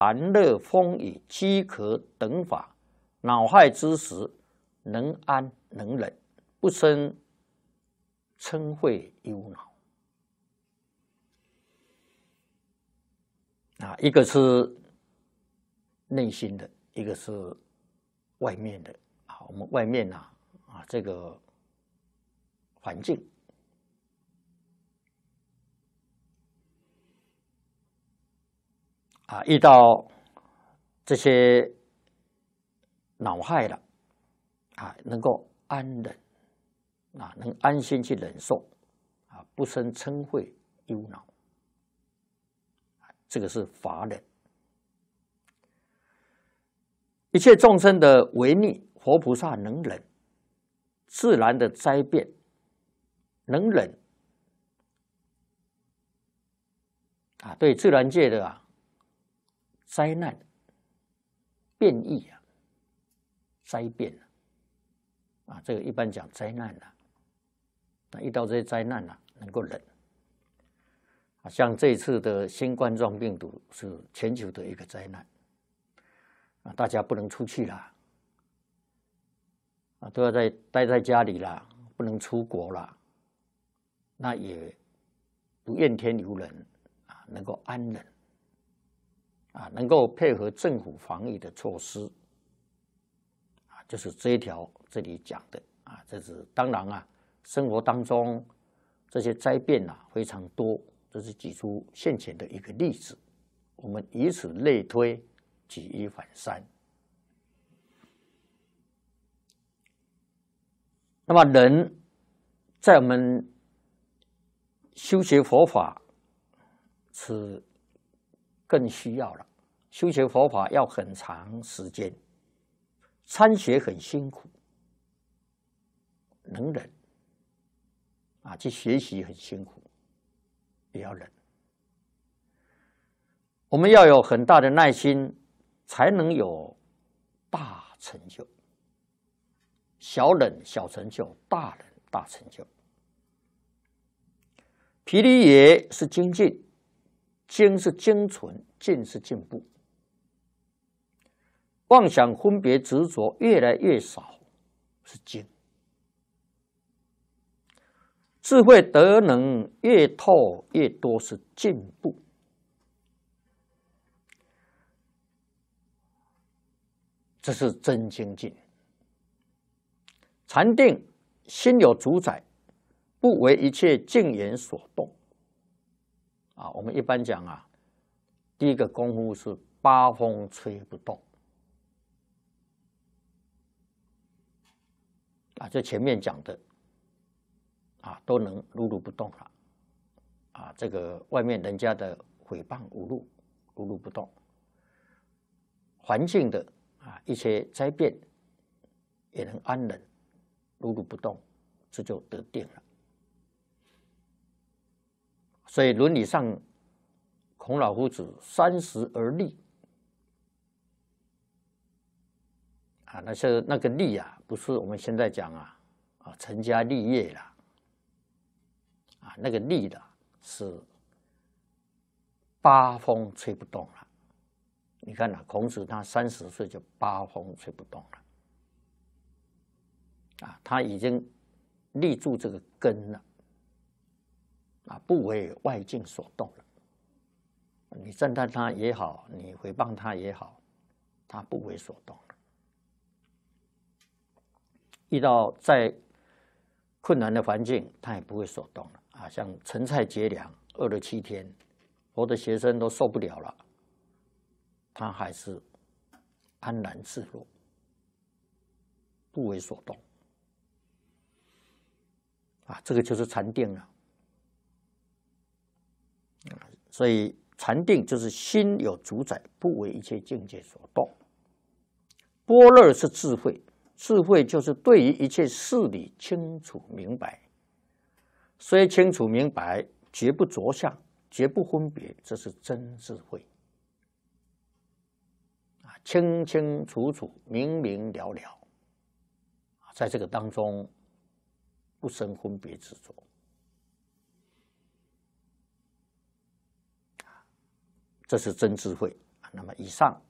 寒热风雨饥渴等法，恼害之时，能安能忍，不生嗔恚忧恼。一个是内心的，一个是外面的。我们外面这个环境。遇到这些恼害了，能够安忍，能安心去忍受，不生嗔恚忧恼，这个是法忍。一切众生的违逆，佛菩萨能忍；自然的灾变，能忍。对自然界的灾难、变异灾变这个一般讲灾难那遇到这些灾难能够忍。像这一次的新冠状病毒是全球的一个灾难大家不能出去啦都要待在家里啦，不能出国啦。那也不怨天尤人能够安忍。能够配合政府防疫的措施就是这一条这里讲的这是当然生活当中这些灾变非常多，这是举出现前的一个例子，我们以此类推，举一反三。那么人在我们修学佛法是更需要了，修学佛法要很长时间，参学很辛苦，能忍去学习很辛苦，也要忍。我们要有很大的耐心，才能有大成就。小忍小成就，大忍大成就。毗梨耶是精进，精是精纯，进是进步。妄想分别执着越来越少，是精。智慧德能越透越多，是进步。这是真精进。禅定心有主宰，不为一切境缘所动。我们一般讲第一个功夫是八风吹不动。这前面讲的都能如如不动了。这个外面人家的诽谤侮辱，如如不动。环境的一些灾变也能安忍，如如不动，这就得定了。所以伦理上，孔老夫子30而立那个立不是我们现在讲成家立业啦那个立的是八风吹不动了。你看孔子他30岁就八风吹不动了他已经立住这个根了不为外境所动了。你赞叹他也好，你诽谤他也好，他不为所动了。遇到再困难的环境，他也不会所动了像陈蔡结梁饿了7天，我的学生都受不了了，他还是安然自若，不为所动这个就是禅定了。所以禅定就是心有主宰，不为一切境界所动。般若是智慧，智慧就是对于一切事理清楚明白，虽清楚明白，绝不着相，绝不分别，这是真智慧清清楚楚，明明了了，在这个当中不生分别执着。这是真智慧。 那么以上